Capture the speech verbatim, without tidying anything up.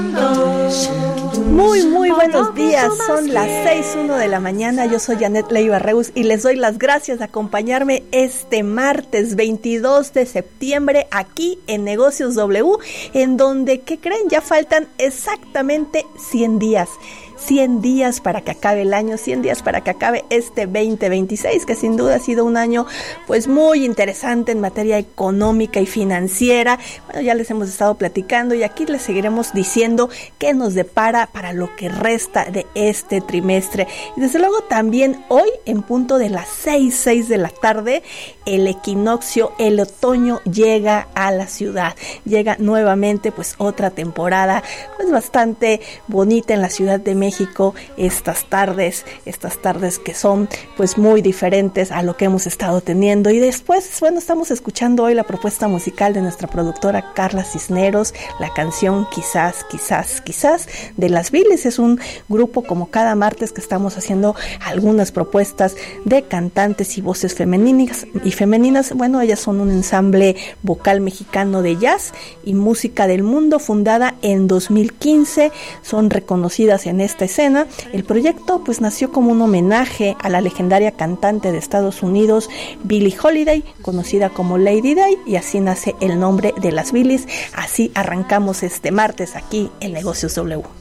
Muy, muy buenos días, son las seis uno de la mañana, yo soy Janet Leiva Reus y les doy las gracias de acompañarme este martes veintidós de septiembre aquí en Negocios W, en donde, ¿qué creen? Ya faltan exactamente cien días. cien días para que acabe el año, cien días para que acabe este veinte veintiséis, que sin duda ha sido un año pues muy interesante en materia económica y financiera. Bueno, ya les hemos estado platicando y aquí les seguiremos diciendo qué nos depara para lo que resta de este trimestre. Y desde luego también hoy, en punto de las seis, seis de la tarde, el equinoccio, el otoño llega a la ciudad. Llega nuevamente pues otra temporada pues bastante bonita en la Ciudad de México. México, estas tardes, estas tardes que son pues muy diferentes a lo que hemos estado teniendo. Y después, bueno, estamos escuchando hoy la propuesta musical de nuestra productora Carla Cisneros, la canción Quizás, Quizás, Quizás de Las Vilis. Es un grupo como cada martes que estamos haciendo algunas propuestas de cantantes y voces femeninas y femeninas. Bueno, ellas son un ensamble vocal mexicano de jazz y música del mundo, fundada en dos mil quince. Son reconocidas en esta escena. El proyecto pues nació como un homenaje a la legendaria cantante de Estados Unidos Billie Holiday, conocida como Lady Day, y así nace el nombre de Las Vilis. Así arrancamos este martes aquí en Negocios W.